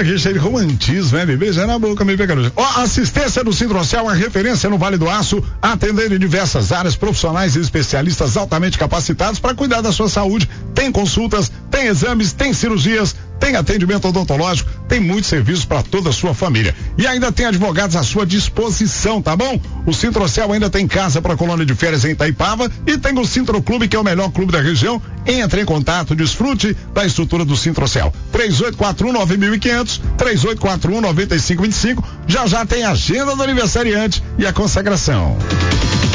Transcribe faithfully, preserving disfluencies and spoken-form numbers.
aqui cheio de romantismo, né? Me beija na boca, me pega no... Ó, assistência do Citrocel, a referência no Vale do Aço, atendendo em diversas áreas, profissionais e especialistas altamente capacitados para cuidar da sua saúde. Tem consultas, tem exames, tem cirurgias, tem atendimento odontológico, tem muitos serviços para toda a sua família. E ainda tem advogados à sua disposição, tá bom? O Citrocel ainda tem casa para colônia de férias em Itaipava e tem o Cintroclube, que é o melhor clube da região. Entre em contato, desfrute da estrutura do Citrocel. três oito quatro um nove mil e quinhentos, três oito quatro um nove cinco dois cinco. Já já tem a agenda do aniversariante e a consagração.